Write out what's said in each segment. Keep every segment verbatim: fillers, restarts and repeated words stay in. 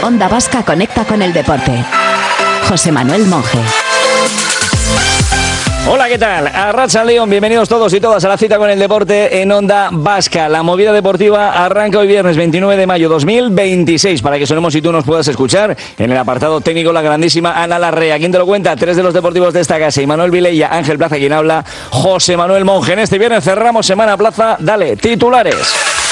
Onda Vasca conecta con el deporte. José Manuel Monge. Hola, ¿qué tal? Arratsaldeon, bienvenidos todos y todas a la cita con el deporte en Onda Vasca. La movida deportiva arranca hoy viernes veintinueve de mayo dos mil veintiséis para que sonemos y tú nos puedas escuchar. En el apartado técnico, la grandísima Ana Larrea. ¿Quién te lo cuenta? Tres de los deportivos de esta casa: Imanol Vilella, Ángel Plaza, quien habla, José Manuel Monge. En este viernes cerramos Semana Plaza. Dale, titulares.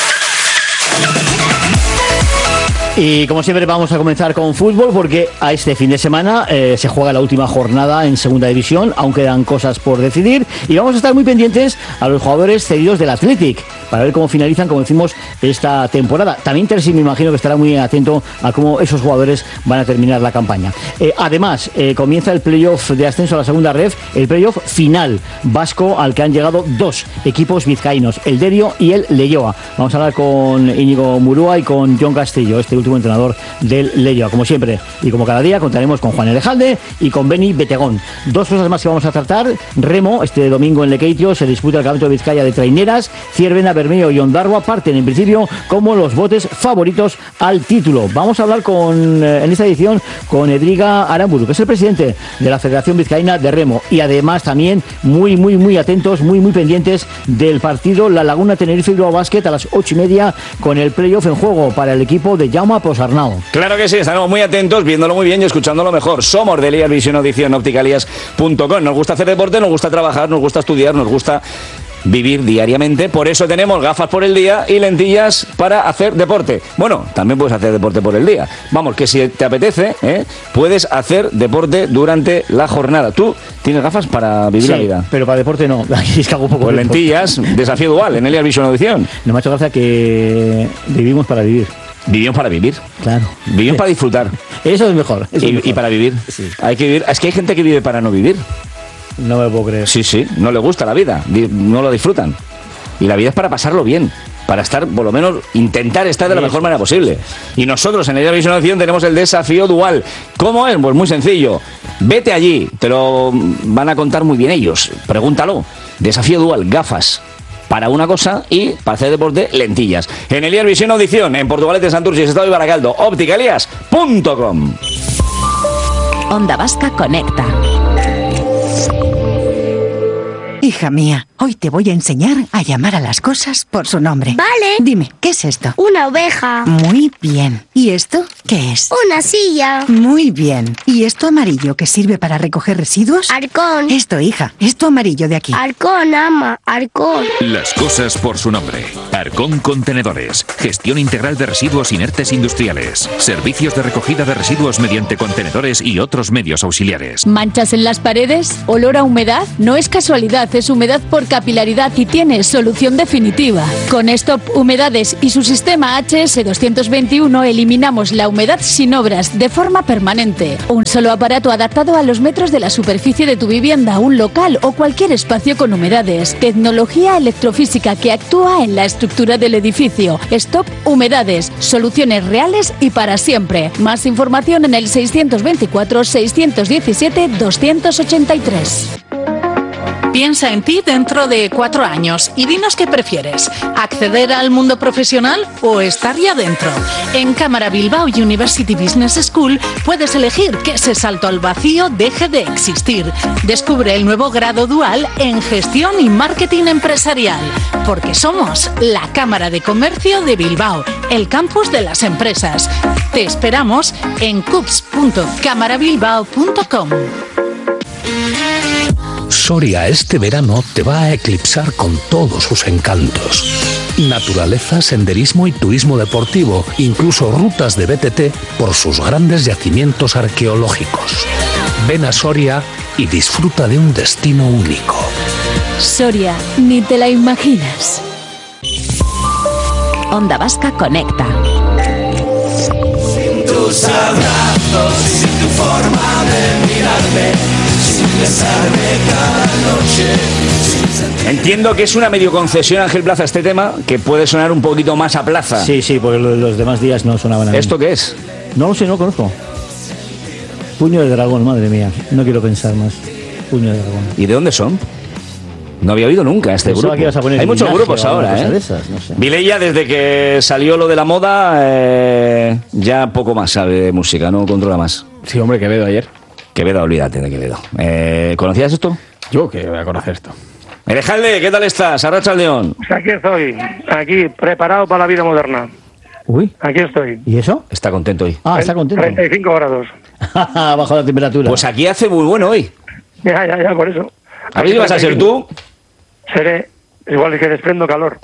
Y como siempre vamos a comenzar con fútbol porque a este fin de semana eh, se juega la última jornada en segunda división, aún quedan cosas por decidir y vamos a estar muy pendientes a los jugadores cedidos del Athletic para ver cómo finalizan, como decimos, esta temporada. También Terzi me imagino que estará muy atento a cómo esos jugadores van a terminar la campaña. Eh, además, eh, comienza el playoff de ascenso a la segunda ref, el playoff final vasco al que han llegado dos equipos vizcaínos, el Derio y el Leioa. Vamos a hablar con Íñigo Murúa y con Jon Castillo, este último entrenador del Leioa. Como siempre y como cada día contaremos con Juan Elejalde y con Beni Betegón. Dos cosas más que vamos a tratar: remo, este domingo en Lekeitio se disputa el Campeonato de Vizcaya de traineras. Ciervena, Bermeo y Ondarroa parten en principio como los botes favoritos al título. Vamos a hablar con en esta edición con Edriga Aramburu, que es el presidente de la Federación Vizcaína de Remo, y además también muy muy muy atentos, muy muy pendientes del partido La Laguna Tenerife Bilbao Basket a las ocho y media con el playoff en juego para el equipo de Jaume Posarnau. Claro que sí, estaremos muy atentos, viéndolo muy bien y escuchándolo mejor. Somos de Lias Visión Audición, óptica lias punto com. Nos gusta hacer deporte, nos gusta trabajar, nos gusta estudiar, nos gusta vivir diariamente. Por eso tenemos gafas por el día y lentillas para hacer deporte. Bueno, también puedes hacer deporte por el día. Vamos, que si te apetece, ¿eh? puedes hacer deporte durante la jornada. Tú tienes gafas para vivir sí, la vida. Pero para deporte no. Es que hago un poco pues de lentillas, desafío dual en Lias Visión Audición. No me ha hecho gracia que vivimos para vivir. Vivimos para vivir. Claro. Vivimos para disfrutar. Eso es mejor. Eso y, es mejor. y para vivir. Sí. Hay que vivir. Es que hay gente que vive para no vivir. No me lo puedo creer. Sí, sí, no le gusta la vida, no lo disfrutan. Y la vida es para pasarlo bien, para estar, por lo menos, intentar estar de la mejor manera posible. Y nosotros en la Visión Acción tenemos el desafío dual. ¿Cómo es? Pues muy sencillo. Vete allí, te lo van a contar muy bien ellos. Pregúntalo. Desafío dual, gafas para una cosa y para hacer deporte, lentillas. En Elias Visión Audición, en Portugalete, Santurce, Estado y Baracaldo, óptica lias punto com. Onda Vasca conecta. Hija mía, hoy te voy a enseñar a llamar a las cosas por su nombre. Vale. Dime, ¿qué es esto? Una oveja. Muy bien. ¿Y esto qué es? Una silla. Muy bien. ¿Y esto amarillo que sirve para recoger residuos? Arcón. Esto, hija, esto amarillo de aquí. Arcón, ama, Arcón. Las cosas por su nombre. Arcón Contenedores. Gestión integral de residuos inertes industriales. Servicios de recogida de residuos mediante contenedores y otros medios auxiliares. ¿Manchas en las paredes? ¿Olor a humedad? No es casualidad, es humedad por capilaridad y tiene solución definitiva. Con Stop Humedades y su sistema H S doscientos veintiuno eliminamos la humedad sin obras de forma permanente. Un solo aparato adaptado a los metros de la superficie de tu vivienda, un local o cualquier espacio con humedades. Tecnología electrofísica que actúa en la estructura del edificio. Stop Humedades. Soluciones reales y para siempre. Más información en el seiscientos veinticuatro, seiscientos diecisiete, doscientos ochenta y tres. Piensa en ti dentro de cuatro años y dinos qué prefieres, acceder al mundo profesional o estar ya dentro. En Cámara Bilbao University Business School puedes elegir que ese salto al vacío deje de existir. Descubre el nuevo grado dual en Gestión y Marketing Empresarial, porque somos la Cámara de Comercio de Bilbao, el campus de las empresas. Te esperamos en cups punto cámara bilbao punto com. Soria este verano te va a eclipsar con todos sus encantos. Naturaleza, senderismo y turismo deportivo, incluso rutas de B T T por sus grandes yacimientos arqueológicos. Ven a Soria y disfruta de un destino único. Soria, ni te la imaginas. Onda Vasca conecta. Sin tus abrazos y sin tu forma de mirarme, sin besarme cada noche. Entiendo que es una medio concesión, Ángel Plaza, este tema, que puede sonar un poquito más a plaza. Sí, sí, porque los demás días no sonaban a mí. ¿Esto qué es? No lo sé, no lo conozco. Puño de dragón, madre mía. No quiero pensar más. Puño de dragón. ¿Y de dónde son? No había oído nunca este Pensaba grupo. que ibas a poner Hay muchos linaje grupos o ahora, alguna cosa ¿eh? de esas, no sé. Vilella, desde que salió lo de la moda, eh, ya poco más sabe de música, no controla más. Sí, hombre, Quevedo ayer. Quevedo, olvídate de Quevedo. Eh, ¿Conocías esto? Yo que voy a conocer esto. Erejalde, ¿qué tal estás? Arratsaldeon. Pues aquí estoy, aquí, preparado para la vida moderna. Uy. Aquí estoy. ¿Y eso? Está contento hoy. Ah, está contento. treinta y cinco grados. Bajo la temperatura. Pues aquí hace muy bueno hoy. Ya, ya, ya, por eso. ¿A ver si vas a ser tú? Seré, igual que desprendo calor.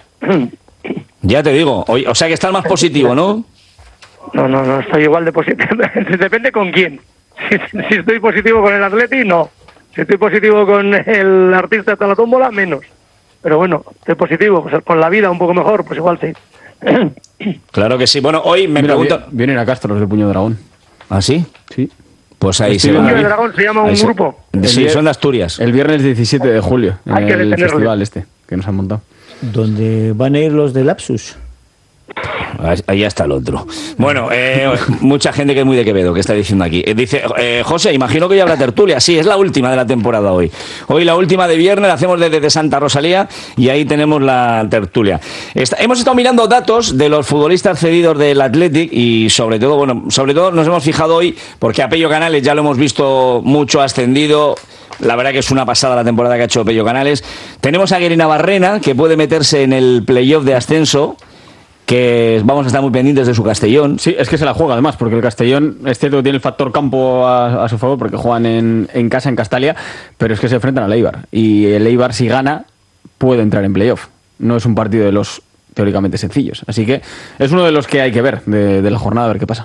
Ya te digo, hoy, o sea que estás más positivo, ¿no? No, no, no, estoy igual de positivo. Depende con quién. Si, si estoy positivo con el Atleti, no. Si estoy positivo con el artista de la tómbola, menos. Pero bueno, estoy positivo, pues con la vida un poco mejor, pues igual sí. Claro que sí. Bueno, hoy me Mira, pregunto... Vienen a Castro los de Puño Dragón. ¿Ah, sí? Sí. Pues ahí Estoy se va. Puño de Dragón se llama un se... grupo. Sí, son de Asturias. El viernes diecisiete de julio, en Hay que el detenerle. festival este, que nos han montado. ¿Dónde van a ir los de Lapsus? Ahí está el otro. Bueno, eh, mucha gente que es muy de Quevedo, que está diciendo aquí. Eh, dice, eh, José, imagino que ya habrá tertulia. Sí, es la última de la temporada hoy. Hoy la última de viernes, la hacemos desde de Santa Rosalía y ahí tenemos la tertulia. Está, hemos estado mirando datos de los futbolistas cedidos del Athletic y sobre todo, bueno, sobre todo nos hemos fijado hoy, porque a Pello Canales ya lo hemos visto mucho ascendido. La verdad que es una pasada la temporada que ha hecho Pello Canales. Tenemos a Guerina Barrena, que puede meterse en el playoff de ascenso, que vamos a estar muy pendientes de su Castellón. Sí, es que se la juega además, porque el Castellón es cierto que tiene el factor campo a, a su favor, porque juegan en, en casa, en Castalia, pero es que se enfrentan al Eibar. Y el Eibar, si gana, puede entrar en playoff. No es un partido de los teóricamente sencillos. Así que es uno de los que hay que ver de, de la jornada, a ver qué pasa.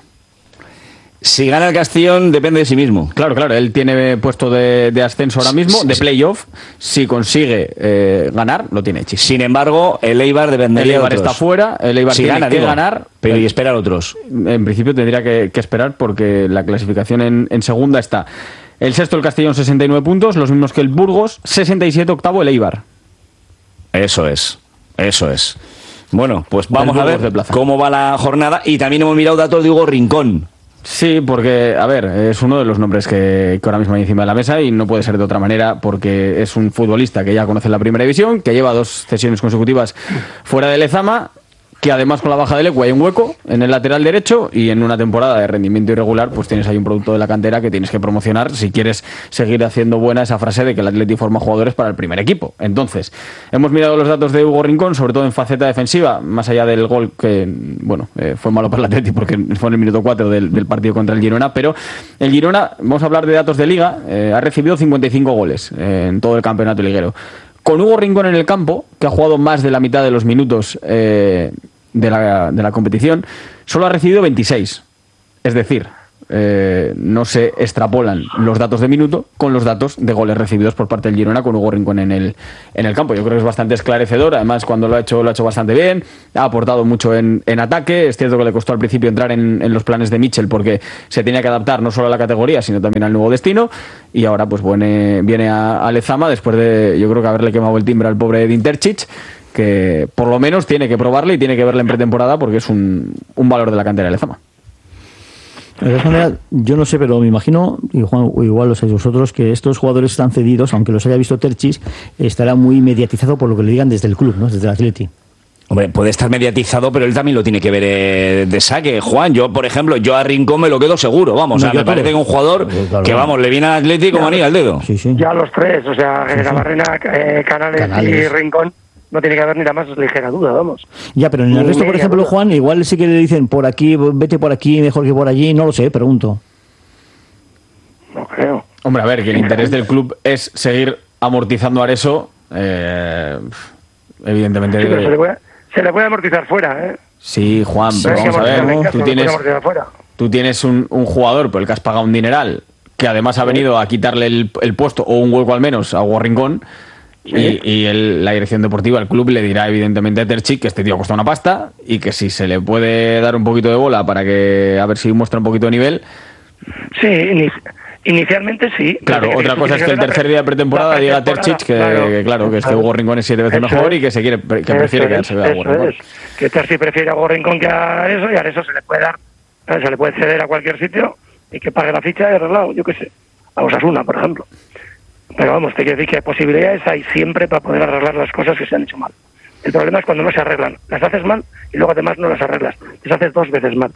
Si gana el Castellón, depende de sí mismo. Claro, claro, él tiene puesto de, de ascenso ahora mismo, de playoff. Si consigue eh, ganar, lo tiene hecho. Sin embargo, el Eibar dependería El Eibar de otros. está fuera, el Eibar si tiene gana, que digo, ganar. Pero y esperar a otros. En principio tendría que, que esperar porque la clasificación en, en segunda está el sexto el Castellón, sesenta y nueve puntos, los mismos que el Burgos, sesenta y siete octavo el Eibar. Eso es, eso es. Bueno, pues vamos El a Burgos ver de plaza. cómo va la jornada y también hemos mirado datos de Hugo Rincón. Sí, porque, a ver, es uno de los nombres que, que ahora mismo hay encima de la mesa y no puede ser de otra manera porque es un futbolista que ya conoce la primera división, que lleva dos sesiones consecutivas fuera de Lezama, que además con la baja de Lecu hay un hueco en el lateral derecho y en una temporada de rendimiento irregular pues tienes ahí un producto de la cantera que tienes que promocionar si quieres seguir haciendo buena esa frase de que el Atleti forma jugadores para el primer equipo. Entonces, hemos mirado los datos de Hugo Rincón, sobre todo en faceta defensiva, más allá del gol que, bueno, eh, fue malo para el Atleti porque fue en el minuto cuatro del, del partido contra el Girona, pero el Girona, vamos a hablar de datos de Liga, eh, ha recibido cincuenta y cinco goles eh, en todo el campeonato liguero. Con Hugo Rincón en el campo, que ha jugado más de la mitad de los minutos eh, de, la, de la competición, solo ha recibido veintiséis. Es decir, eh, no se extrapolan los datos de minuto con los datos de goles recibidos por parte del Girona con Hugo Rincón en el, en el campo. Yo creo que es bastante esclarecedor. Además, cuando lo ha hecho, lo ha hecho bastante bien. Ha aportado mucho en, en ataque. Es cierto que le costó al principio entrar en, en los planes de Mitchell porque se tenía que adaptar no solo a la categoría, sino también al nuevo destino. Y ahora pues viene, viene a, a Lezama después de, yo creo que haberle quemado el timbre al pobre Dintercic, que por lo menos tiene que probarle y tiene que verle en pretemporada porque es un, un valor de la cantera de Lezama. De todas maneras, yo no sé, pero me imagino, y Juan, o igual lo sabéis vosotros, que estos jugadores están cedidos, aunque los haya visto Terchis, estará muy mediatizado por lo que le digan desde el club, ¿no? Desde el Atleti. Hombre, puede estar mediatizado, pero él también lo tiene que ver eh, de saque. Juan, yo, por ejemplo, yo a Rincón me lo quedo seguro, vamos. No, o sea, me claro. parece que un jugador Pues, claro. que, vamos, le viene al Atlético como anillo al dedo. Sí, sí. Ya los tres, o sea, Sí, sí. Navarrena, eh, Canales, Canales. y Rincón, no tiene que haber ni la más ligera duda, vamos. Ya, pero en el Ni resto, por media ejemplo, duda. Juan, igual sí que le dicen por aquí, vete por aquí, mejor que por allí, no lo sé, pregunto. No creo. Hombre, a ver, que el interés del club es seguir amortizando a Areso, eh, evidentemente. Sí, pero se le puede, se le puede amortizar fuera, ¿eh? Sí, Juan, No pero hay que vamos a amortizarle en ver, casa, tú no se puede tienes, amortizar fuera. tú tienes un, un jugador por el que has pagado un dineral, que además ha venido a quitarle el, el puesto, o un hueco al menos, a Hugo Rincón, y, y el- la dirección deportiva, el club, le dirá evidentemente a Terchik que este tío cuesta una pasta, y que si se le puede dar un poquito de bola para que a ver si muestra un poquito de nivel. Sí, ini- inicialmente sí. Claro, Pero otra que- cosa es que el la tercer pre- día de pretemporada la diga pretemporada, Terchik que claro. que claro, que es que Hugo Rincón es siete veces Eso mejor es. y que se quiere que Eso prefiere es, quedarse a Hugo eso Rincón. es. Que Terci prefiere a Hugo Rincón que a eso, y a eso se le puede dar, eh, se le puede ceder a cualquier sitio y que pague la ficha y arreglado, yo qué sé, a Osasuna, por ejemplo. Pero vamos, te quiero decir que posibilidades hay siempre para poder arreglar las cosas que se han hecho mal. El problema es cuando no se arreglan. Las haces mal y luego además no las arreglas. Las haces dos veces mal.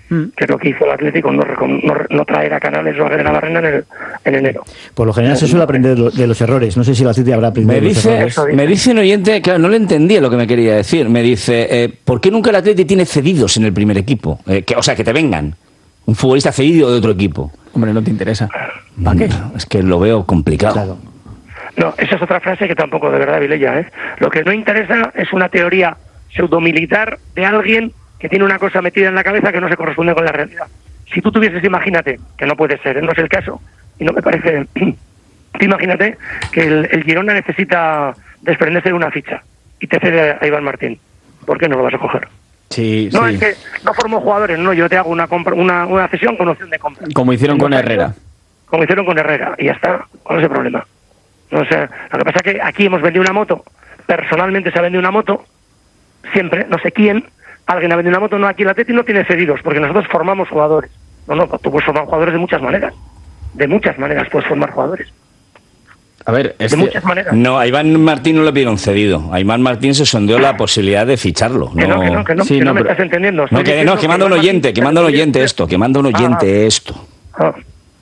que es lo que hizo el Atlético, no, no, no traer a Canales o a Navarrena en, el, en enero. Por lo general se suele aprender de, de los errores. No sé si el Atlético habrá aprendido me de los dice, errores. me dice un oyente, claro, no le entendía lo que me quería decir. Me dice, eh, ¿por qué nunca el Atlético tiene cedidos en el primer equipo? Eh, que, o sea, que te vengan. Un futbolista cedido de otro equipo. Hombre, no te interesa. ¿Para qué? Es que lo veo complicado. Claro. No, esa es otra frase que tampoco de verdad, Vilella, ¿eh? Lo que no interesa es una teoría pseudomilitar de alguien que tiene una cosa metida en la cabeza que no se corresponde con la realidad. Si tú tuvieses, imagínate, que no puede ser, no es el caso, y no me parece... Tú imagínate que el, el Girona necesita desprenderse de una ficha y te cede a Iván Martín. ¿Por qué no lo vas a coger? Sí, no, sí. es que no formo jugadores, no, yo te hago una compra, una, una cesión con opción de compra. Como hicieron con Herrera. Como hicieron con Herrera, y ya está, con ese problema. No sé, lo que pasa es que aquí hemos vendido una moto, personalmente se ha vendido una moto, siempre, no sé quién, alguien ha vendido una moto, no, aquí el Atleti no tiene cedidos, porque nosotros formamos jugadores. No, no, tú puedes formar jugadores de muchas maneras, de muchas maneras puedes formar jugadores. A ver, es de que... muchas maneras. No, a Iván Martín no le pidieron cedido. A Iván Martín se sondeó la posibilidad de ficharlo. Que no, que no, que no, Sí, que no, no, me pero- estás entendiendo. No, Estoy que, diciendo no, que manda un Iván oyente, Martín- que manda un oyente esto, que manda un oyente esto. Ah,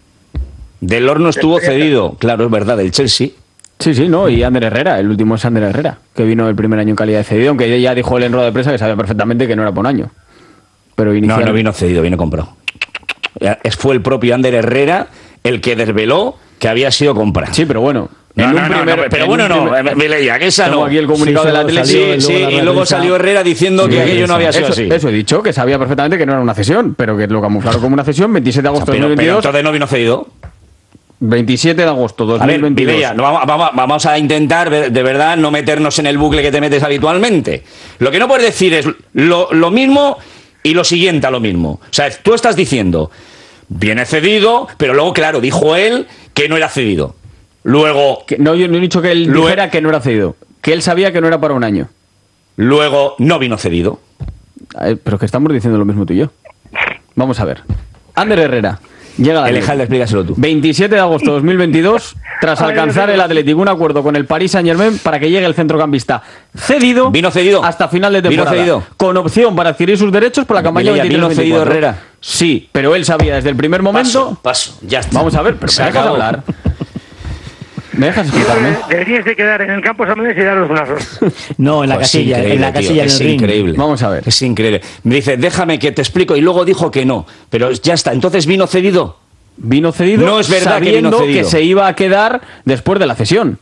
Del Horno estuvo cedido, claro, es verdad, del Chelsea. Sí, sí, no, y Ander Herrera, el último es Ander Herrera, que vino el primer año en calidad de cedido, aunque ya dijo él en rueda de prensa que sabía perfectamente que no era por un año. Pero No, inicial... no vino cedido, vino comprado. Es- Fue el propio Ander Herrera el que desveló que había sido comprado. Sí, pero bueno. No, en no, un no, primer- no, pero en bueno, un no, primer- me leía que esa Tengo no. aquí el comunicado Sí, del solo Atlético. salió Sí, luego sí, la y rueda luego de prensa. salió Herrera diciendo Sí, que sí, aquello sí. no había sido Eso, así. eso he dicho, que sabía perfectamente que no era una cesión, pero que lo camuflaron como una cesión, veintisiete de agosto de Pero, dos mil pero veintidós. entonces no vino cedido. veintisiete de agosto de A ver, dos mil veintidós. Vilella, no, vamos, vamos- vamos a intentar ver- de verdad no meternos en el bucle que te metes habitualmente. Lo que no puedes decir es lo, lo mismo y lo siguiente a lo mismo. O sea, tú estás diciendo, viene cedido, pero luego, claro, dijo él que no era cedido. Luego, Que- no, yo no he dicho que él Luego- dijera que no era cedido, que él sabía que no era para un año. luego no vino cedido. Eh, pero que estamos diciendo lo mismo tú y yo. Vamos a ver. Ander Herrera llega a la Alejandro, explícaselo tú. veintisiete de agosto de dos mil veintidós, tras Ay, alcanzar Dios el mío. Atlético un acuerdo con el Paris Saint-Germain para que llegue el centrocampista cedido, Vino cedido. hasta final de Vino temporada, cedido. con opción para adquirir sus derechos por la campaña Vilella, veintitrés vino cedido veinticuatro. Herrera. Sí, pero él sabía desde el primer momento. Paso, paso, ya está. Vamos a ver, pero Se me dejas acabó. hablar. ¿Me dejas explicarme? Deberíais de quedar en el campo Samamés y daros un aso. No, en la Pues casilla, increíble, en la tío, casilla es del ring. increíble. Vamos a ver. Es increíble. Me dice, déjame que te explico. Y luego dijo que no. Pero ya está. Entonces vino cedido. Vino cedido No es verdad que sabiendo vino cedido. que se iba a quedar después de la cesión.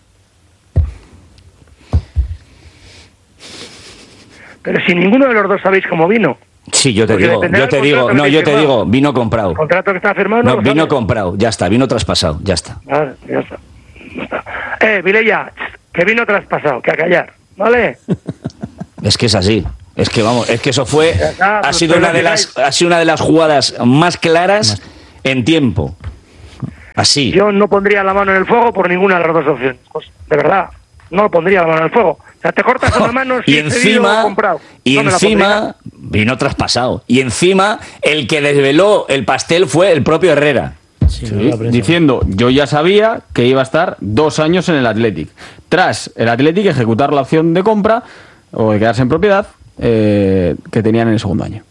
Pero si ninguno de los dos sabéis cómo vino. Sí, yo te Porque digo. dependerá Yo te del digo. contrato No, que yo tenéis te firmado. digo. Vino comprado. El contrato que está firmado no No, lo vino sabes. comprado. Ya está. Vino traspasado. Ya está. Vale, ya está. Ya está. Eh, Vilella, que vino traspasado, que a callar, ¿vale? Es que es así. Es que vamos, es que eso fue. está, Ha pues, sido pero una de que las, ha sido una de las jugadas más claras en tiempo. Así. Yo no pondría la mano en el fuego por ninguna de las dos opciones. Pues, de verdad, no pondría la mano en el fuego. O sea, te cortas una mano si Y es cedido o encima, comprado. y No me la pondría. encima vino traspasado. Y encima el que desveló el pastel fue el propio Herrera. Sí, Sí, la prensa. diciendo, yo ya sabía que iba a estar dos años en el Athletic. Tras el Athletic ejecutar la opción de compra o de quedarse en propiedad eh, que tenían en el segundo año.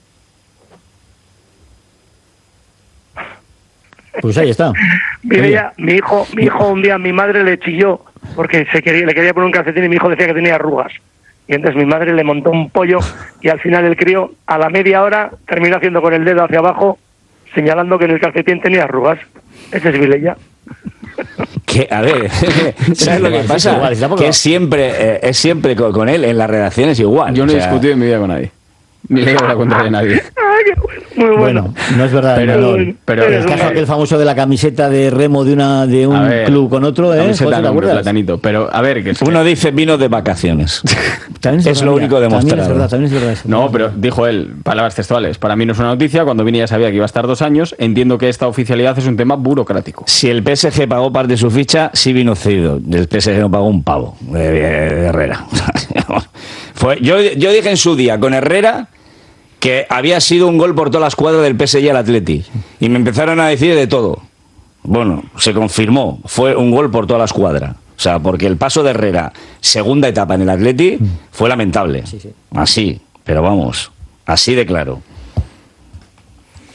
Pues ahí está. Vilella, mi hijo, mi hijo un día, mi madre le chilló porque se quería, le quería poner un calcetín y mi hijo decía que tenía arrugas. Y entonces mi madre le montó un pollo y al final el crío, a la media hora, terminó haciendo con el dedo hacia abajo, señalando que en el calcetín tenía arrugas. Ese es Vilella. Que, a ver, ¿sabes lo que Es pasa? igual, está poco- Que es siempre, eh, es siempre con, con él, en las redacciones igual. Yo no O he sea, discutido en mi vida con nadie. Ni le doy la contra de nadie. Ay, qué bueno, muy bueno. Bueno, no es verdad. Pero- no. pero- el Eres un caso gallo. aquel famoso de la camiseta de remo de una de un A ver, club con otro, ¿eh? camiseta, Joder, ¿te no, hombre, acuerdas? platanito. Pero, a ver, que es que- Uno dice vino de vacaciones. También Es lo verdad, único mira, También demostrado. es verdad, también es verdad eso. No, pero dijo él, palabras textuales. Para mí no es una noticia. Cuando vine ya sabía que iba a estar dos años. Entiendo que esta oficialidad es un tema burocrático. Si el P S G pagó parte de su ficha, sí vino cedido. El P S G no pagó un pavo de, de Herrera. Fue, yo, yo dije en su día con Herrera que había sido un gol por toda la escuadra del P S G al Atleti. Y me empezaron a decir de todo. Bueno, se confirmó. Fue un gol por toda la escuadra. O sea, porque el paso de Herrera, segunda etapa en el Atleti, fue lamentable. Sí, sí. Así, pero vamos, así de claro.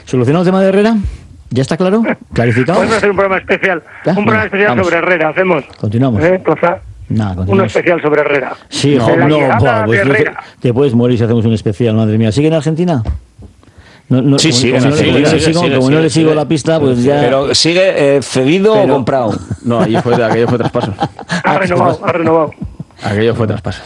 ¿Solucionado el tema de Herrera? ¿Ya está claro? ¿Clarificado? Podemos hacer un programa especial. ¿Ya? Un programa especial Vamos. sobre Herrera. Hacemos. Continuamos. ¿Eh, Plaza? Nada, Uno continuamos. especial sobre Herrera. Sí, De jo, la no, llegada buah, de pues, Herrera. te puedes morir si hacemos un especial, madre mía. ¿Sigue en Argentina? No, no, Sí, como- sigue, como no, sigue, como no le sigue, sigo, sigue, como no sigue, le sigo sigue. la pista, pues ya... Pero sigue eh, cedido Pero- o comprado. No, allí fue, aquello fue traspaso. Ha renovado, ha renovado. Aquello fue traspaso.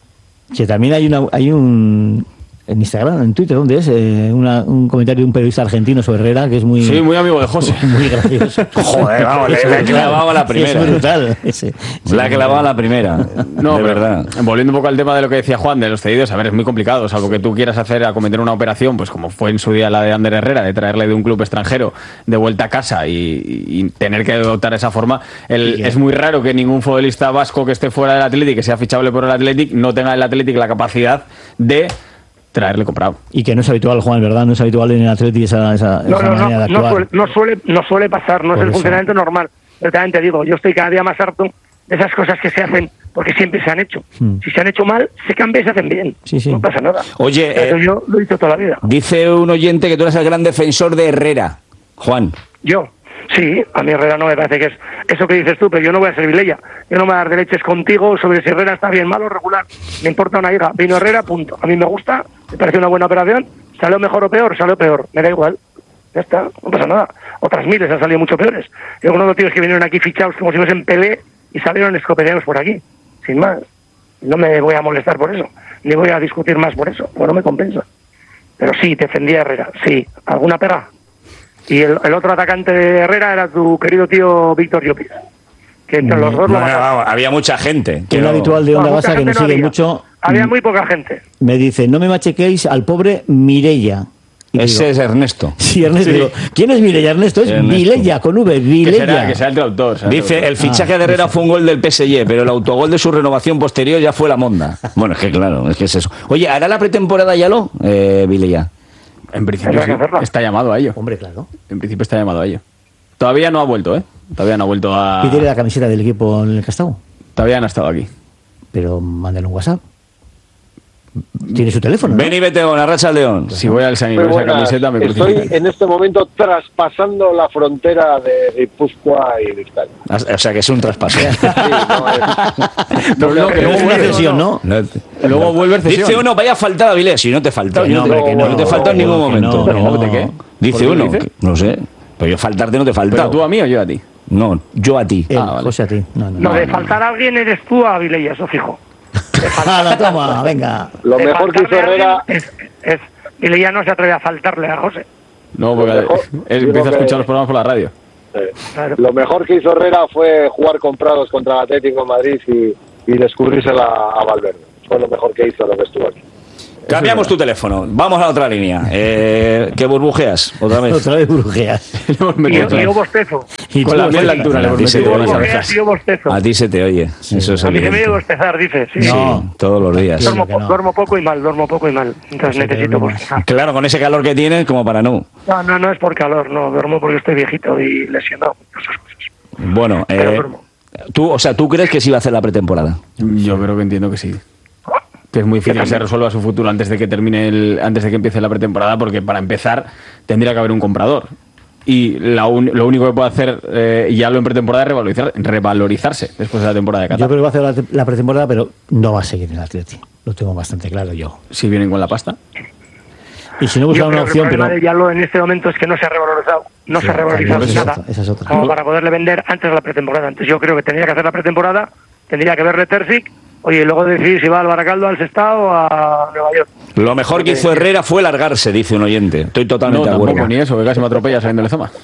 Que también hay una hay un en Instagram, en Twitter, ¿dónde es? Eh, una- un comentario de un periodista argentino sobre Herrera que es muy Sí, muy amigo de José. muy gracioso. Joder, vamos, le Es le he brutal. clavado a la Sí, primera. es brutal. Ese. La ha clavado a la primera. No, de pero, verdad. volviendo un poco al tema de lo que decía Juan, de los cedidos, a ver, es muy complicado, salvo que tú quieras hacer, acometer una operación, pues como fue en su día la de Ander Herrera, de traerle de un club extranjero de vuelta a casa y, y tener que adoptar esa forma. El, es muy raro que ningún futbolista vasco que esté fuera del Athletic, que sea fichable por el Athletic, no tenga el Athletic la capacidad de traerle comprado. Y que no es habitual, Juan, ¿verdad? No es habitual en el Atleti esa, esa, No, esa no, manera de no, no, actuar. suele, no, suele, no suele pasar, no Por es el eso. funcionamiento normal. Pero también te digo, yo estoy cada día más harto de esas cosas que se hacen porque siempre se han hecho. Hmm. Si se han hecho mal, se cambian y se hacen bien. Sí, sí. No pasa nada. Oye, Pero eh, yo lo he dicho toda la vida. dice un oyente que tú eres el gran defensor de Herrera. Juan. Yo, sí, a mí Herrera no me parece que es eso que dices tú, pero yo no voy a ser Vilella. Yo no me voy a dar de leches contigo sobre si Herrera está bien, mal o regular. Me importa una higa. Vino Herrera, punto. A mí me gusta, me parece una buena operación. Salió mejor o peor, salió peor. Me da igual. Ya está, no pasa nada. Otras miles han salido mucho peores. Y algunos de los tíos que vinieron aquí fichados como si fuesen Pelé y salieron escopeteados por aquí. Sin más. No me voy a molestar por eso. Ni voy a discutir más por eso. Pues no me compensa. Pero sí, defendía a Herrera. Sí. ¿Alguna pega? Y el, el otro atacante de Herrera era tu querido tío Víctor Llopis. Que entre los dos No, lo no, mataron. no, había mucha gente. que Un no- habitual de Onda No, mucha Basa que gente nos no sigue había. mucho Había mm, muy poca gente. me dice, no me machequéis al pobre Mirella. Y Ese digo, es Ernesto. sí, Ernesto. Sí. Digo, ¿quién es Mirella? Ernesto es Ernesto. Vilella, con V, Que Vilella. será, que sea el traductor. ¿sabes? Dice, el fichaje Ah, de Herrera fue un gol del P S G, pero el autogol de su renovación posterior ya fue la monda. Bueno, es que claro, es que es eso. Oye, ¿hará la pretemporada ya lo, eh, Vilella? En principio Habrá que sí, hacerlo. está llamado a ello. Hombre, claro. En principio está llamado a ello. Todavía no ha vuelto, ¿eh? Todavía no ha vuelto a... Y tiene la camiseta del equipo en el Castao. Todavía no ha estado aquí. Pero mándale un WhatsApp. Tiene su teléfono, ¿no? Ven y vete con Arracha al León. Si voy al San Muy con esa buenas. camiseta me Estoy crucifican. en este momento traspasando la frontera de Guipúzcoa y Vizcaya. O sea, que es un traspaso. Pero luego, que luego Es una vuelve, cesión, ¿no? luego vuelve cesión. Dice uno, vaya faltada, Vilés. Si no te falta, Que yo no, no, hombre, que no no, te falta en que ningún no, momento. que no, ¿Cómo te qué? Dice ¿Por qué uno, lo dice? que- no sé. Pero yo faltarte no te falta. ¿Pero tú a mí o yo a ti? No, yo a ti. Él, Ah, vale. José, a ti. No, no, No, no. de faltar a alguien eres tú a Vilella, eso fijo. Ah, la toma, venga. Lo De mejor que hizo faltarle a Herrera, alguien Es, es, Vilella no se atreve a faltarle a José. No, porque Lo mejor- él digo empieza a que- escuchar los programas por la radio. eh, Claro. lo mejor que hizo Herrera fue jugar comprados contra el Atlético de Madrid y, y descubrírsela a Valverde. Fue lo mejor que hizo lo que estuvo aquí. Cambiamos tu teléfono. Vamos a la otra línea. Eh, que burbujeas otra vez. Otra vez brujeas. Le hemos Y, metido y otra yo vez. bostezo. Y Con tú, la miel de José, altura le hemos Dice metido que con vas las a Bostezo, abejas. yo bostezo. A ti se te oye. Eso es A mí se me evidente. debe bostezar, dice. Sí. Sí, No. todos los días. Sí. Duermo, que no. duermo poco y mal, duermo poco y mal. Entonces Eso te necesito duermo bostezar. Claro, con ese calor que tienes, como para no. No, no, no es por calor, no, duermo porque estoy viejito y lesionado. Esas cosas. Bueno, Pero eh, duermo. tú, o sea, ¿tú crees que sí va a hacer la pretemporada? Yo creo que entiendo que sí. Que es muy difícil que se resuelva su futuro antes de que termine el, antes de que empiece la pretemporada, porque para empezar tendría que haber un comprador. Y la un- lo único que puede hacer eh, ya lo en pretemporada es revalorizar, revalorizarse después de la temporada de Yo Qatar. creo que va a hacer la, la pretemporada, pero no va a seguir en el Atleti. Lo tengo bastante claro yo. Si vienen con la pasta. Y si no Yo buscan una creo que opción, el pero... problema de Yalo en este momento es que no se ha revalorizado. No se ha revalorizado esa es nada. otra, esa es otra. Como para poderle vender antes de la pretemporada. Entonces yo creo que tendría que hacer la pretemporada, tendría que verle Terzic, oye, y luego decidir si va al Baracaldo, al Sestao o a Nueva York. Lo mejor que hizo Herrera fue largarse, dice un oyente. Estoy No, totalmente de acuerdo. tampoco, ni eso, que casi me atropella saliendo de Zama.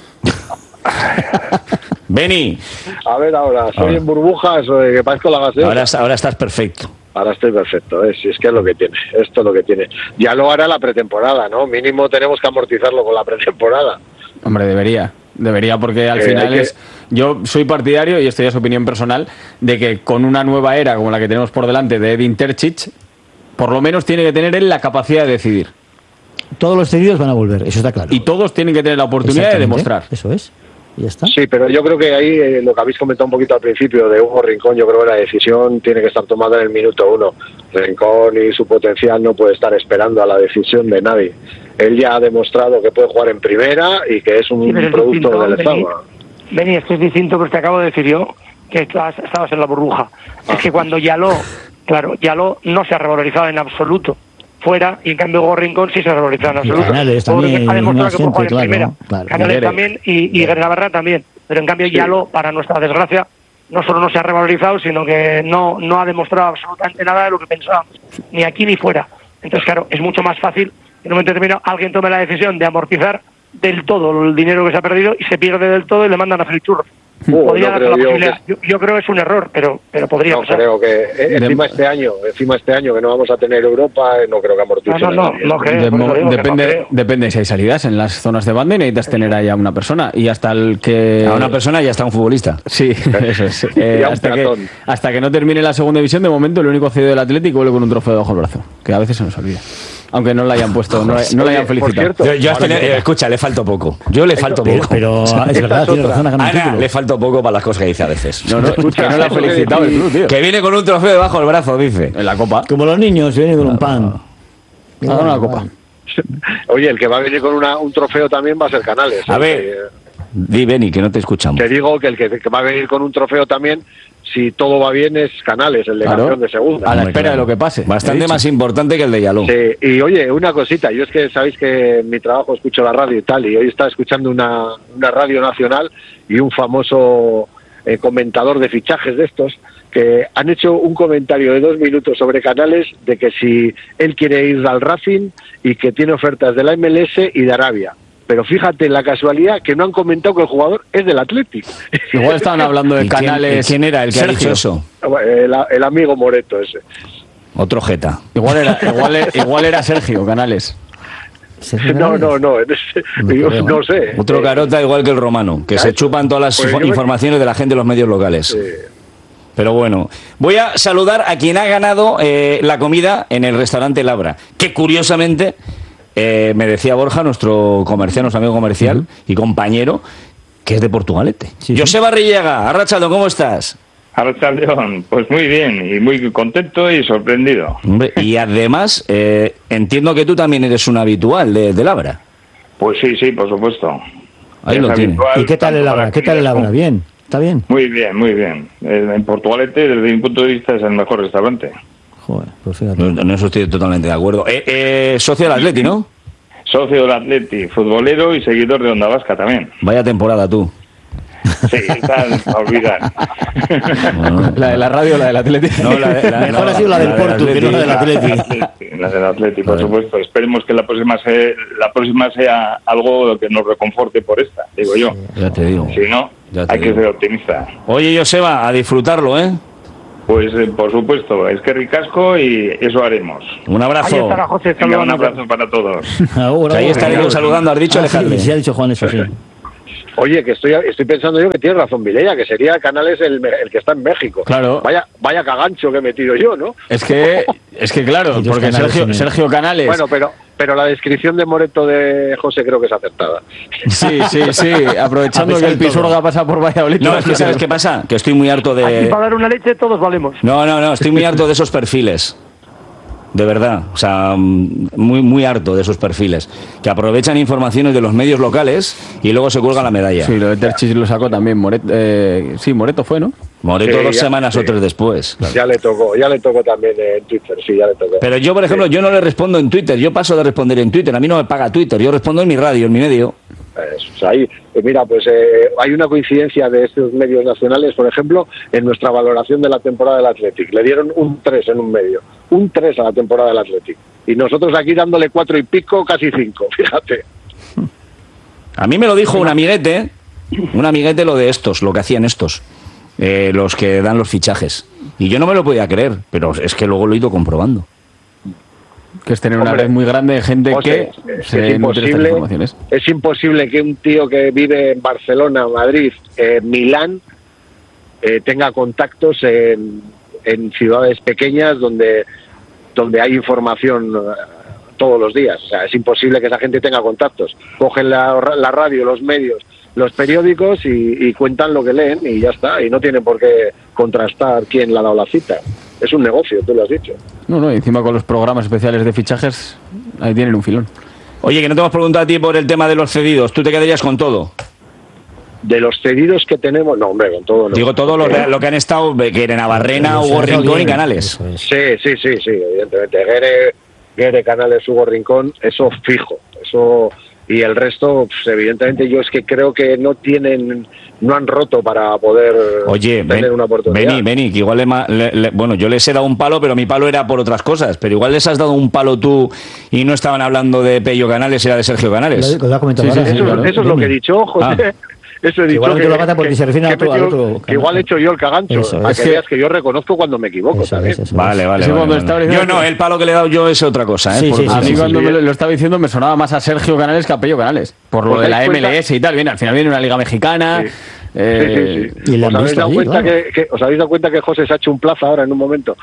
Beni, A ver ahora, ¿soy Ahora. en burbujas o de que parezco la gaseosa? ahora, ahora estás perfecto. Ahora estoy perfecto, ¿eh? Si es que es lo que tiene, esto es lo que tiene. Ya lo hará la pretemporada, ¿no? Mínimo tenemos que amortizarlo con la pretemporada. Hombre, debería. Debería porque al Eh, final hay que- es... Yo soy partidario, y esto ya es opinión personal, de que con una nueva era como la que tenemos por delante de Edin Terzic, por lo menos tiene que tener él la capacidad de decidir. Todos los cedidos van a volver, eso está claro. Y todos tienen que tener la oportunidad de Exactamente, demostrar. Eso es. y ya está. Sí, pero yo creo que ahí eh, lo que habéis comentado un poquito al principio de Hugo Rincón, yo creo que la decisión tiene que estar tomada en el minuto uno. Rincón y su potencial no puede estar esperando a la decisión de nadie. Él ya ha demostrado que puede jugar en primera y que es un Sí, pero es producto distinto, del Beni. Lezama. Beni, esto es distinto, pero te acabo de decir yo que estabas, estabas en la burbuja. Es que cuando Yaló, claro, Yaló no se ha revalorizado en absoluto fuera, y en cambio Hugo Rincón sí se ha revalorizado en absoluto. Canales Hugo también, Rincón ha demostrado más que puede gente, jugar en claro, primera. claro. Canales Guerre. también y, y Navarra también. Pero en cambio Yaló, para nuestra desgracia, no solo no se ha revalorizado, sino que no, no ha demostrado absolutamente nada de lo que pensábamos, ni aquí ni fuera. Entonces, claro, es mucho más fácil que en un momento determinado alguien tome la decisión de amortizar del todo el dinero que se ha perdido y se pierde del todo y le mandan a hacer el churro. Uh, podría no dar creo la yo posibilidad. que- Yo, yo creo que es un error, pero pero podría No pasar. creo que eh, encima este año, encima este año que no vamos a tener Europa, eh, no creo que amortice. No, no, no, nadie. no creo. De por eso mo- digo que no depende, creo. depende si hay salidas en las zonas de banda y necesitas tener ahí a una persona. Y hasta el que. A una persona y hasta un futbolista. Sí, eso es. Eh, Y a un hasta, que, peatón. hasta que no termine la segunda división, de momento el único cedido del Atlético vuelve con un trofeo bajo el brazo. Que a veces se nos olvida. Aunque no le hayan puesto, no, le- no le hayan Oye, por felicitado. cierto, Yo, yo hasta ahora le- que- eh, escucha, le falto poco. Yo le falto Pero, poco. pero O sea, es verdad, es tiene otra. razón, ha ganado un Ana, título. le falto poco para las cosas que dice a veces. No, no, que no le ha felicitado el club, tío. Que viene con un trofeo debajo del brazo, dice. En la copa. Como los niños, vienen con un pan. Ha ganado una copa. Oye, el que va a venir con una, un trofeo también va a ser Canales. A ¿eh? ver. Que- Di, Beni, que no te escuchamos. Te digo que el que, que va a venir con un trofeo también, si todo va bien, es Canales, el de Claro. campeón de segunda. A la Hombre, espera claro. de lo que pase. He Bastante dicho. más importante que el de Yaló. Sí, y oye, una cosita, yo es que sabéis que en mi trabajo escucho la radio y tal, y hoy estaba escuchando una, una radio nacional y un famoso eh, comentador de fichajes de estos, que han hecho un comentario de dos minutos sobre Canales, de que si él quiere ir al Racing y que tiene ofertas de la M L S y de Arabia. Pero fíjate la casualidad que no han comentado que el jugador es del Athletic. Igual estaban hablando de ¿Y quién- Canales. y quién era el que ha Sergio. dicho eso? El, el amigo Moreto ese. Otro jeta. Igual era, igual, era- igual era Sergio Canales. No, no, no, en ese- yo no sé. Otro Eh, carota igual que el romano, que se chupan todas las Pues info- yo me- informaciones de la gente de los medios locales. eh, Pero bueno, voy a saludar a quien ha ganado eh, la comida en el restaurante Labra, que curiosamente eh, me decía Borja, nuestro comercial, nuestro amigo comercial y compañero, que es de Portugalete. Sí, sí. Joseba Rillega, Arrachaldo, ¿cómo estás? León, pues muy bien y muy contento y sorprendido. Hombre, y además, eh, entiendo que tú también eres un habitual de, de Labra. Pues sí, sí, por supuesto. Ahí Es lo tiene. habitual, ¿Y qué tal el tanto Labra? para ¿Qué tal el comida Labra? como- Bien, está bien. Muy bien, muy bien. Eh, En Portugalete, desde mi punto de vista, es el mejor restaurante. Joder, pues fíjate. No, no eso estoy totalmente de acuerdo. Eh, eh, socio del Atleti, ¿no? Socio del Atleti, futbolero y seguidor de Onda Vasca también. Vaya temporada tú. Sí, está a olvidar. La de la radio o la del Atlético. No, la de- la- Mejor no, ha sido la del la Portu, que no la del Atleti. Atleti, la del Atleti, por supuesto. Esperemos que la próxima, sea, la próxima sea algo que nos reconforte por esta, digo yo. Ya te digo. Si no, Ya te hay que digo. ser optimista. Oye, Joseba, a disfrutarlo, ¿eh? Pues eh, por supuesto, es que ricasco y eso haremos. Un Ahí abrazo. estará José, Venga, un saludando. abrazo para todos. Ahora, Que ahí ahora. estaremos saludando, has dicho, Ah, sí, Alejandro. sí, ha dicho Juan eso, sí. Oye, que estoy, estoy pensando yo que tiene razón Vilella, que sería Canales el, me- el que está en México. Claro. Vaya, vaya cagancho que he metido yo, ¿no? Es que, es que claro, Ellos porque Canales Sergio, son- Sergio Canales. Bueno, pero, pero la descripción de Moreto de José creo que es acertada. Sí, sí, sí. Aprovechando A que pesar el de todo. Pisuerga pasa por Valladolid. No, es que ¿sabes qué pasa? Que estoy muy harto Aquí de... para dar una leche todos valemos. No, no, no, estoy muy harto de esos perfiles. De verdad, o sea, mm, muy muy harto de esos perfiles que aprovechan informaciones de los medios locales y luego se cuelgan la medalla. Sí, lo de Terchis lo sacó también. Moreto, eh, sí, Moreto fue, ¿no? Moreto Sí, dos ya, semanas sí. o tres después. Ya le tocó, ya le tocó también en Twitter, sí, ya le tocó. Pero yo, por ejemplo, yo no le respondo en Twitter, yo paso de responder en Twitter, a mí no me paga Twitter, yo respondo en mi radio, en mi medio. Eso, o sea, ahí, eh, mira, pues eh, hay una coincidencia de estos medios nacionales, por ejemplo, en nuestra valoración de la temporada del Athletic. Le dieron un tres en un medio, un tres a la temporada del Athletic. Y nosotros aquí dándole cuatro y pico, casi cinco, fíjate. A mí me lo dijo un amiguete, un amiguete lo de estos, lo que hacían estos, eh, los que dan los fichajes. Y yo no me lo podía creer, pero es que luego lo he ido comprobando. Que es tener una Hombre, red muy grande de gente José, que es, se es nutre de estas imposible, informaciones. es imposible que un tío que vive en Barcelona, Madrid, eh, Milán, eh, tenga contactos en, en ciudades pequeñas donde, donde hay información eh, todos los días. O sea, es imposible que esa gente tenga contactos. Cogen la, la radio, los medios los periódicos y, y cuentan lo que leen y ya está, y no tienen por qué contrastar quién le ha dado la cita. Es un negocio, tú lo has dicho. No, no, y encima con los programas especiales de fichajes, ahí tienen un filón. Oye, que no te hemos preguntado a ti por el tema de los cedidos, ¿tú te quedarías con todo? De los cedidos que tenemos, no, hombre, con todo no. Digo, todo lo, lo que han estado, que en Navarrena, Hugo Rincón y Canales. Sí, sí, sí, sí, evidentemente. Guere, Guere, Canales, Hugo Rincón, eso fijo, eso... Y el resto, pues, evidentemente, yo es que creo que no tienen, no han roto para poder Oye, tener ven, una oportunidad. Vení, vení, que igual le, le, le, bueno, yo les he dado un palo, pero mi palo era por otras cosas. Pero igual les has dado un palo tú y no estaban hablando de Pello Canales, era de Sergio Canales. Lo, lo ha comentado sí, ahora, sí, eso, claro. eso es lo que he dicho, José. Ah. Eso he dicho igual que, lo pata porque que, se refiere que, a otro, metido, a otro que igual he hecho yo el cagancho. Eso, para es que que... veas que yo reconozco cuando me equivoco eso, también. eso, eso, vale, vale. vale, vale. Yo no, el palo que le he dado yo es otra cosa. ¿eh? Sí, por, sí, sí, a mí sí, cuando sí. me lo, lo estaba diciendo me sonaba más a Sergio Canales que a Pello Canales. Por lo de la M L S y tal. Bien, al final viene una liga mexicana. Sí. Eh, sí, sí, sí. Y ¿Os, habéis dado ahí, cuenta claro. que, que, ¿Os habéis dado cuenta que José se ha hecho un plaza ahora en un momento?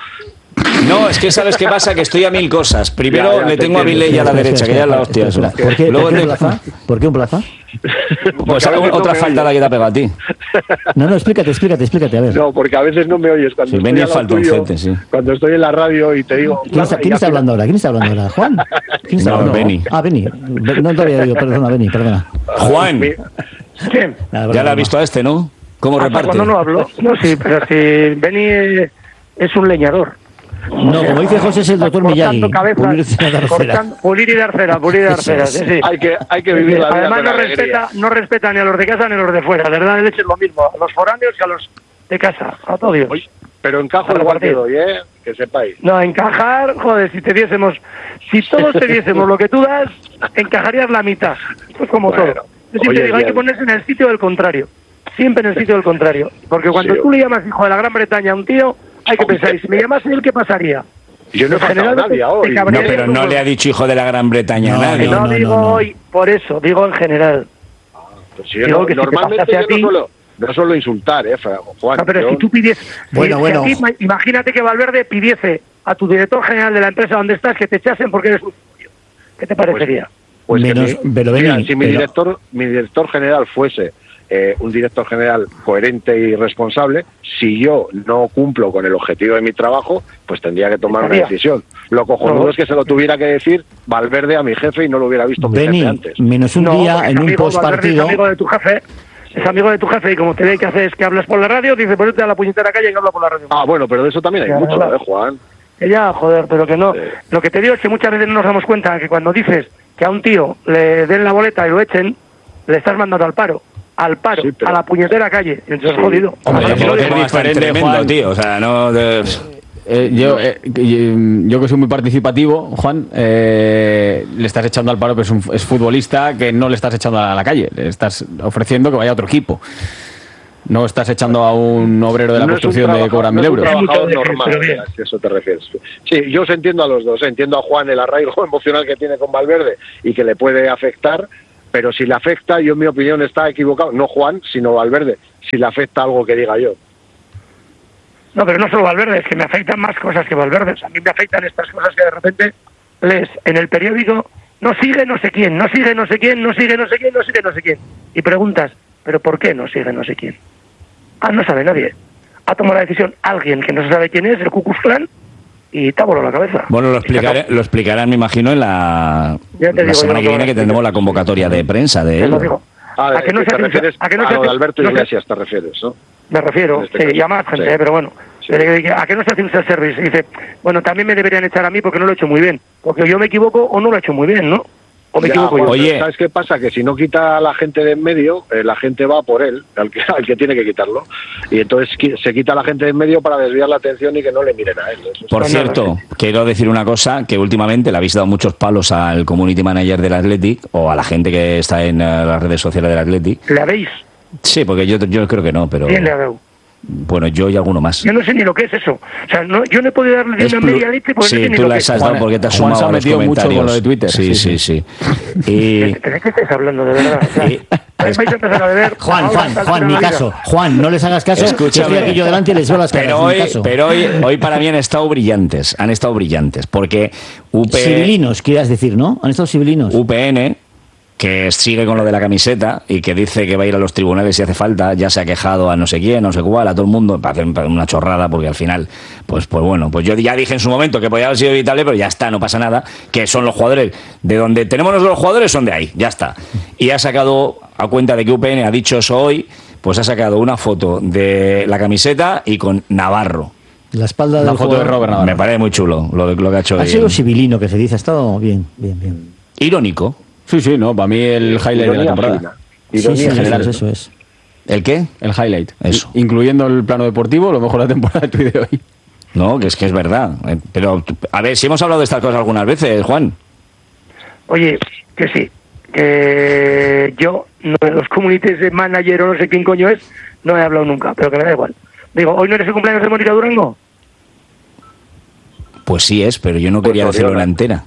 No, es que ¿sabes qué pasa? Que estoy a mil cosas. Primero Ya, ya, le tengo a entiendo. Viley a la derecha, que ya es la hostia. Eso. ¿Por qué, Luego ¿por qué te- un plaza? ¿Por qué un plaza? Pues a veces no otra me faltada oyes. que te ha pegado a ti. No, no, explícate, explícate, explícate, a ver. No, porque a veces no me oyes cuando Sí, estoy venía al lado faltoncete, tuyo, sí. cuando estoy en la radio y te digo... ¿Quién está, plaza, quién y está al final- hablando ahora? ¿Quién está hablando ahora? ¿Juan? ¿Quién está No, hablando? Beni. Ah, Beni. No te había oído, perdona, Beni, perdona. Juan, Mi- ¿Quién? Nada, ya broma, la has visto a este, ¿no? ¿Cómo ¿Hasta reparte? cuándo no hablo? No, sí, pero si Beni es, es un leñador. No, como dice José, es el doctor Miyagi. Cortando cabezas, Pulir y dar cera. cortando- pulir y dar cera, pulir y dar cera, sí, sí. Hay que, hay que vivir la vida Además con no alegría. respeta, no respeta ni a los de casa ni a los de fuera, de verdad de leche es lo mismo, a los foráneos y a los de casa, a todos Dios. Oye, pero encajo Para igual que repartir. doy, ¿eh? Que sepáis. No, encajar, joder, si te diésemos, si todos te diésemos lo que tú das, encajarías la mitad. Esto es como Bueno, todo. Yo siempre oye, digo, hay ya- que ponerse en el sitio del contrario. Siempre en el sitio del contrario. Porque cuando Sí, tú le llamas hijo de la Gran Bretaña a un tío, hay que Hombre. pensar, y si me llamas él, ¿qué pasaría? Yo no he En faltado a general, nadie te- hoy. te No, cabrearía pero tú, no le ha dicho hijo de la Gran Bretaña No, a nadie. Que no, no, digo no, no. hoy por eso, digo en general. Pues sí, yo Digo no- que si te normalmente pasase a yo ti- no suelo, no suelo insultar, ¿eh, Fra- Juan? No, pero Yo- si tú pides, Bueno, si- bueno. si a ti, ma- imagínate que Valverde pidiese a tu director general de la empresa donde estás que te echasen porque eres un suyo. ¿Qué te parecería? Pues que Menos- mi- pero mira, Beni, si mi pero- director, mi director general fuese eh, un director general coherente y responsable, si yo no cumplo con el objetivo de mi trabajo, pues tendría que tomar una Estaría. decisión. Lo cojonudo No. es que se lo tuviera que decir Valverde a mi jefe y no lo hubiera visto mi Beni, jefe antes. menos un No, día porque en es un amigo, Valverde postpartido. Es amigo de tu jefe, es amigo de tu jefe y como te ve que haces que hablas por la radio, dice, pues vete a la puñetera calle y que habla por la radio. Ah, bueno, pero de eso también hay Ya, mucho, claro. ¿eh, Juan? Que ya, joder, pero que no. Sí. Lo que te digo es que muchas veces no nos damos cuenta que cuando dices que a un tío le den la boleta y lo echen, le estás mandando al paro. Al paro, Sí, pero- a la puñetera calle. Entonces, Sí. jodido. Hombre, Además, tampoco si te lo pongas tan diferente, tremendo, Juan. tío. O sea, no... de- Eh, yo, eh, que- yo que soy muy participativo, Juan, eh, le estás echando al paro, pero es, un, es futbolista que no le estás echando a la calle, le estás ofreciendo que vaya a otro equipo. No estás echando a un obrero de la No es un construcción de trabaja- cobrar no mil es un euros. trabajador Hay mucho de normal, pero bien. si a eso te refieres. Sí, yo os entiendo a los dos. ¿eh? Entiendo a Juan el arraigo emocional que tiene con Valverde y que le puede afectar, pero si le afecta, yo en mi opinión está equivocado. No Juan, sino Valverde. Si le afecta algo que diga yo. No, pero no solo Valverde, es que me afectan más cosas que Valverde. O sea, a mí me afectan estas cosas que de repente lees en el periódico, no sigue no sé quién, no sigue no sé quién, no sigue no sé quién, no sigue no sé quién. Y preguntas, ¿pero por qué no sigue no sé quién? Ah, no sabe nadie. Ha tomado la decisión alguien que no se sabe quién es, el Ku Klux Klan, y te ha volado la cabeza. Bueno, lo, Y se acabó. explicaré, lo explicarán, me imagino, en la, Ya te la digo, semana yo que no viene, que lo tendremos la convocatoria de prensa de Te lo él. digo. Ah, ¿A que no que se te hace- refieres a que no a se lo de hace- Alberto no se- Iglesias, te refieres, ¿no? Me refiero, En este sí, caso. y a más gente, Sí. eh, pero bueno. Sí. Pero que- ¿A qué no se hace un self-service? Y dice, bueno, también me deberían echar a mí porque no lo he hecho muy bien. Porque yo me equivoco o no lo he hecho muy bien, ¿no? O me Ya, equivoco Juan, yo. Oye. ¿sabes qué pasa? Que si no quita a la gente de en medio, eh, la gente va por él, al que, al que tiene que quitarlo. Y entonces qui- se quita a la gente de en medio para desviar la atención y que no le miren a él. Eso es- Por Pues nada, cierto, quiero decir una cosa, que últimamente le habéis dado muchos palos al community manager del Athletic o a la gente que está en eh, las redes sociales del Athletic. ¿Le habéis? Sí, porque yo, yo creo que no, pero... ¿Quién le ha dado? Bueno, yo y alguno más. Yo no sé ni lo que es eso. O sea, no, yo no he podido darle ni Es una plu- media leche porque no sí, sé ni tú lo que las es. has dado porque te has Juan sumado se ha a los metido mucho comentarios. con lo de Twitter, Sí, sí, sí, sí. Y... ¿De qué estáis hablando, de verdad? O sea, y- vais a empezar a beber. Juan, ahora, Juan, hasta el Juan, final mi de la caso. vida. Juan, no les hagas caso. Escúchame. Yo estoy aquí yo delante y les veo las caras. Pero mi hoy, caso. pero hoy, hoy para mí han estado brillantes, han estado brillantes, porque U P, Civilinos, quieras decir, ¿no? Han estado civilinos. U P N que sigue con lo de la camiseta y que dice que va a ir a los tribunales si hace falta, ya se ha quejado a no sé quién, no sé cuál, a todo el mundo, parece una chorrada porque al final, pues pues bueno, pues yo ya dije en su momento que podía haber sido evitable, pero ya está, no pasa nada, que son los jugadores, de donde tenemos los jugadores son de ahí, ya está. Y ha sacado, a cuenta de que U P N ha dicho eso hoy, pues ha sacado una foto de la camiseta y con Navarro. La espalda Una del foto jugador. de Robert Navarro. Me parece muy chulo lo, lo que ha hecho Ha hoy. sido civilino que se dice, ha estado bien, bien, bien. Irónico. Sí, sí, no, para mí el highlight de la Ironía temporada. fina. Sí, sí, en general. eso es, eso es. ¿El qué? El highlight. Eso. I- Incluyendo el plano deportivo, lo mejor de la temporada de hoy. No, que es que es verdad. Eh, Pero, a ver, si hemos hablado de estas cosas algunas veces, Juan. Oye, que sí, que yo, no, de los communities de manager o no sé quién coño es, no he hablado nunca, pero que me da igual. Digo, ¿hoy no eres el cumpleaños de Mónica Durango? Pues sí es, pero yo no quería Pues decirlo en Oriona. antena.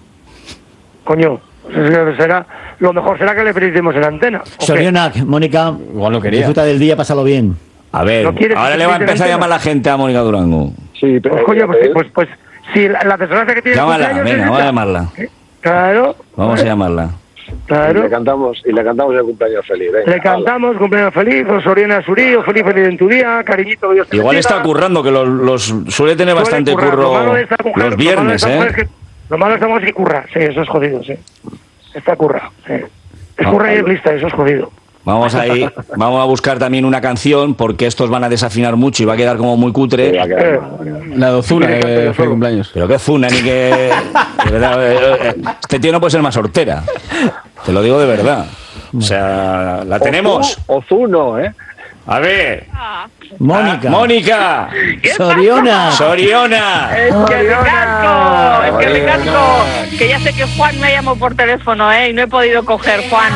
Coño, será, lo mejor será que le felicitemos en antena. ¿o qué? Sorionak, Mónica, igual lo quería. Disfruta del día, pásalo bien. A ver, ¿No quieres ahora que le va a te empezar a diga llamar la gente a Mónica Durango. Sí, Pues, coño, pues, pues, pues, si la, la desgracia que tiene el Llámala, cumpleaños venga, es vamos a esta. llamarla. Claro, Vamos a llamarla. claro. Y le cantamos, y le cantamos el cumpleaños feliz. Venga, Le cantamos, cumpleaños feliz, o Soriana Surí, o feliz feliz en tu día, cariñito, Dios te Igual bendiga. está currando, que los, los suele tener Suele bastante currar, curro lo malo de esta mujer- los lo malo de viernes, esta mujer es ¿eh? que- Lo malo de esta mujer es que curra, sí, eso es jodido, sí. Está curra, sí. Es Ah, curra y es lista, eso es jodido. Vamos a ir, vamos a buscar también una canción, porque estos van a desafinar mucho y va a quedar como muy cutre. Eh, La dozuna Sí, que de cante feliz cumpleaños. Pero qué zuna, ni que... de verdad, eh, eh, este tío no puede ser más hortera. Te lo digo de verdad. O sea, ¿la tenemos? Ozuno, ¿eh? A ver. Mónica. Ah, Mónica. Soriona. Soriona. Es que Ricasco, es que Ricasco, que ya sé que Juan me llamó por teléfono, ¿eh? Y no he podido coger, Juan.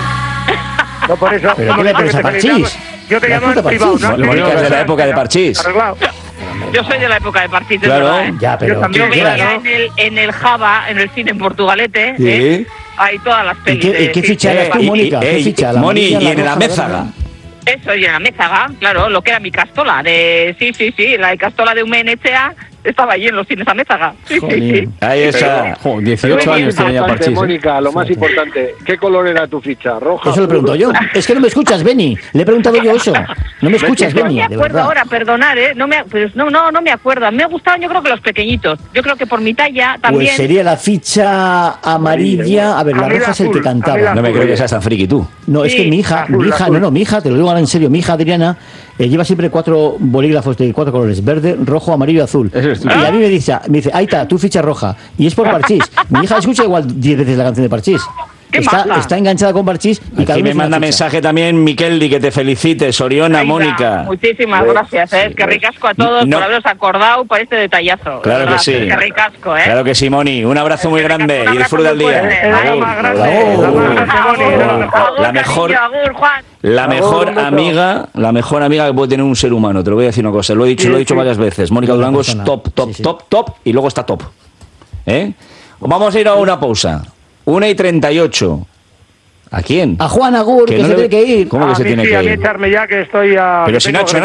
No, por eso. ¿Pero como qué le dices pones que a te felicitamos. Parchís? Yo te ¿La llamo en puta privado, Parchís? ¿no? Mónica es de la época de Parchís. Arreglado. Yo soy de la época de Parchís, es Claro. verdad, ¿eh? Ya, pero Yo también, Yo ¿qué- veía claro. en el, en el Java, en el cine en Portugalete, Sí. ¿eh? Hay todas las ¿Y pelis. qué, de- y qué sí, ficha sí, eras tú, sí. Mónica? ¿Qué Ey, ficha? ¿La Moni, amarilla, y en la roja, mézaga. verde? Eso, y en la Mézaga, claro, lo que era mi castola. De, sí, sí, sí, la castola de Umenechea estaba allí en los cines a Mézaga. Sí, sí, Joder. sí. Ahí está. Jo, dieciocho años tiene ya Importante, Parchís. ¿eh? Mónica, lo más importante, ¿qué color era tu ficha? ¿Roja? Eso lo pregunto yo. Es que no me escuchas, Beni. Le he preguntado yo eso. No me escuchas, No Beni, me de acuerdo verdad. ahora, perdonar, ¿eh? No, me, pues no, no, no me acuerdo. Me gustaban, yo creo que los pequeñitos. Yo creo que por mi talla también. Pues sería la ficha amarilla. A ver, la A mí la roja es el que azul, a mí cantaba. la No me creo que seas tan friki tú. No, es Sí, que mi hija, azul, mi hija, azul. no, no, mi hija, te lo digo ahora en serio, mi hija Adriana eh, lleva siempre cuatro bolígrafos de cuatro colores, verde, rojo, amarillo y azul. Ese es tú. Y a mí me dice, me dice, ahí está, tu ficha roja. Y es por Parchís. Mi hija escucha igual diez veces la canción de Parchís. ¡Qué Está, maja! está enganchada con Parchís y cada Aquí uno me es una manda ficha. mensaje también Miqueldi, que te felicite. Soriona, Ahí va. Mónica. Muchísimas gracias, ¿eh? Es que ricasco a todos No. por haberos acordado por este detallazo. Claro que ¿Verdad? sí. Es que ricasco, ¿eh? Claro que sí, Moni. Un abrazo muy grande Un y disfruta el abrazo muy día. fuerte. La Ahí. más grande, Agur. la más grande, Moni, Agur, la mejor. agur, La mejor- cariño, agur, Juan. La mejor Agur, amiga, la mejor amiga que puede tener un ser humano. Te lo voy a decir una cosa. Lo he dicho, Sí, lo he dicho sí. varias veces. Mónica Buena Durango es persona. top, top, Sí, sí. top, top y luego está top. ¿Eh? Vamos a ir a una pausa. Una y treinta y ocho. ¿A quién? A Juan Agur, que, no se le- tiene que ir. ¿Cómo que A se mí tiene sí, que a mí ir? echarme ya que estoy a... Pero que si no ha tengo hecho